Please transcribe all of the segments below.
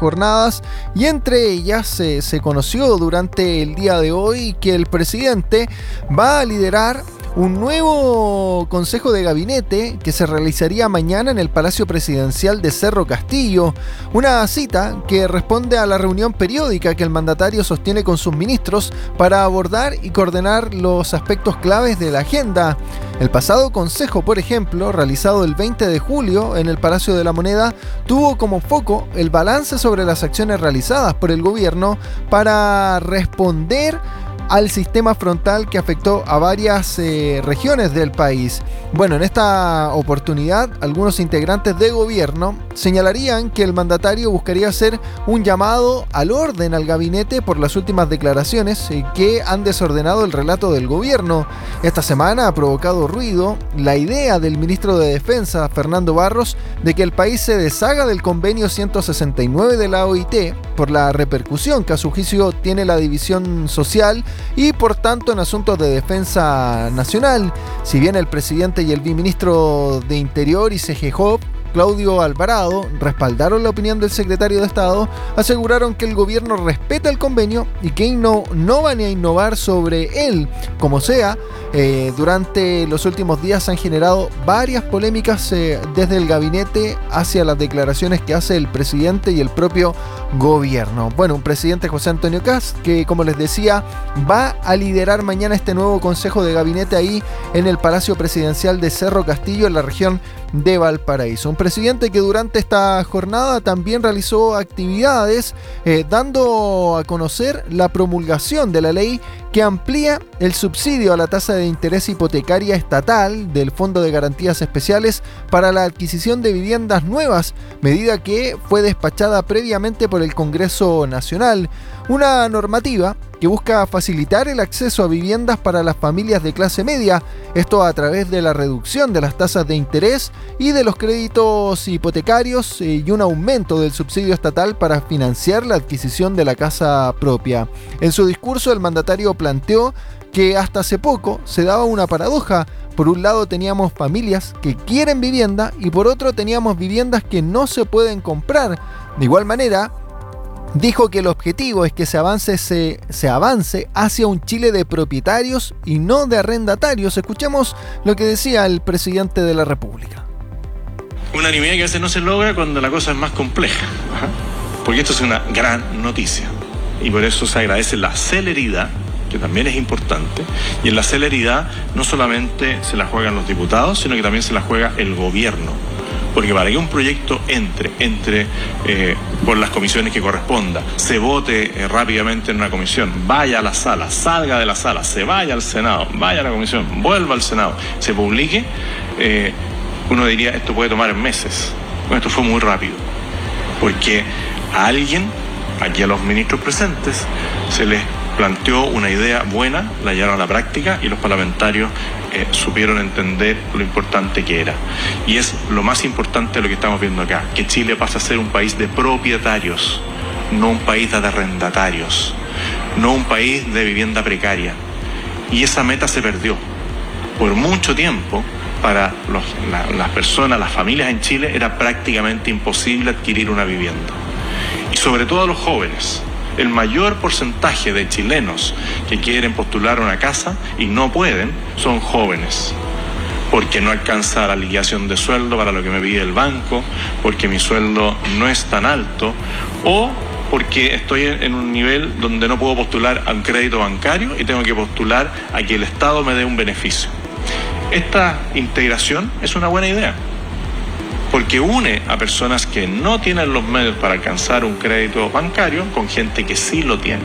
jornadas, y entre ellas se conoció durante el día de hoy que el presidente va a liderar un nuevo consejo de gabinete que se realizaría mañana en el Palacio Presidencial de Cerro Castillo, una cita que responde a la reunión periódica que el mandatario sostiene con sus ministros para abordar y coordinar los aspectos claves de la agenda. El pasado consejo, por ejemplo, realizado el 20 de julio en el Palacio de la Moneda, tuvo como foco el balance sobre las acciones realizadas por el gobierno para responder al sistema frontal que afectó a varias regiones del país. Bueno, en esta oportunidad, algunos integrantes de gobierno señalarían que el mandatario buscaría hacer un llamado al orden al gabinete por las últimas declaraciones que han desordenado el relato del gobierno. Esta semana ha provocado ruido la idea del ministro de Defensa, Fernando Barros, de que el país se deshaga del convenio 169 de la OIT por la repercusión que a su juicio tiene la división social y por tanto en asuntos de defensa nacional. Si bien el presidente y el viceministro de Interior y CGJOP, Claudio Alvarado, respaldaron la opinión del secretario de Estado, aseguraron que el gobierno respeta el convenio y que no van a innovar sobre él. Como sea, durante los últimos días se han generado varias polémicas desde el gabinete hacia las declaraciones que hace el presidente y el propio gobierno. Bueno, un presidente, José Antonio Kast, que como les decía, va a liderar mañana este nuevo consejo de gabinete ahí en el Palacio Presidencial de Cerro Castillo, en la región de Valparaíso. Un presidente que durante esta jornada también realizó actividades dando a conocer la promulgación de la ley que amplía el subsidio a la tasa de interés hipotecaria estatal del Fondo de Garantías Especiales para la adquisición de viviendas nuevas, medida que fue despachada previamente por el Congreso Nacional. Una normativa que busca facilitar el acceso a viviendas para las familias de clase media, esto a través de la reducción de las tasas de interés y de los créditos hipotecarios y un aumento del subsidio estatal para financiar la adquisición de la casa propia. En su discurso, el mandatario planteó que hasta hace poco se daba una paradoja. Por un lado teníamos familias que quieren vivienda y por otro teníamos viviendas que no se pueden comprar. De igual manera, dijo que el objetivo es que se avance hacia un Chile de propietarios y no de arrendatarios. Escuchemos lo que decía el presidente de la República. Unanimidad que a veces no se logra cuando la cosa es más compleja, porque esto es una gran noticia y por eso se agradece la celeridad, que también es importante, y en la celeridad no solamente se la juegan los diputados, sino que también se la juega el gobierno. Porque para que un proyecto entre por las comisiones que corresponda, se vote rápidamente en una comisión, vaya a la sala, salga de la sala, se vaya al Senado, vaya a la comisión, vuelva al Senado, se publique, uno diría esto puede tomar meses. Bueno, esto fue muy rápido, porque a alguien, aquí a los ministros presentes, se les planteó una idea buena, la llevaron a la práctica y los parlamentarios supieron entender lo importante que era. Y es lo más importante de lo que estamos viendo acá, que Chile pasa a ser un país de propietarios, no un país de arrendatarios, no un país de vivienda precaria. Y esa meta se perdió. Por mucho tiempo, para las personas, las familias en Chile, era prácticamente imposible adquirir una vivienda. Y sobre todo a los jóvenes. El mayor porcentaje de chilenos que quieren postular una casa y no pueden son jóvenes, porque no alcanza la liquidación de sueldo para lo que me pide el banco, porque mi sueldo no es tan alto o porque estoy en un nivel donde no puedo postular a un crédito bancario y tengo que postular a que el Estado me dé un beneficio. Esta integración es una buena idea, porque une a personas que no tienen los medios para alcanzar un crédito bancario con gente que sí lo tiene.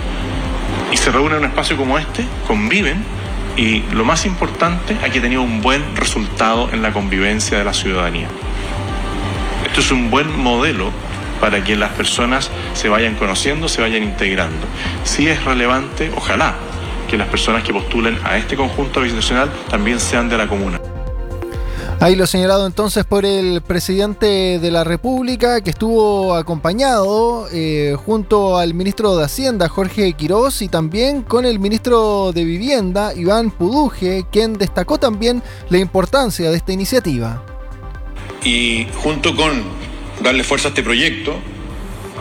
Y se reúnen en un espacio como este, conviven, y lo más importante, aquí ha tenido un buen resultado en la convivencia de la ciudadanía. Esto es un buen modelo para que las personas se vayan conociendo, se vayan integrando. Sí es relevante, ojalá, que las personas que postulen a este conjunto habitacional también sean de la comuna. Ahí lo señalado entonces por el presidente de la República, que estuvo acompañado junto al ministro de Hacienda, Jorge Quirós, y también con el ministro de Vivienda, Iván Puduje, quien destacó también la importancia de esta iniciativa. Y junto con darle fuerza a este proyecto,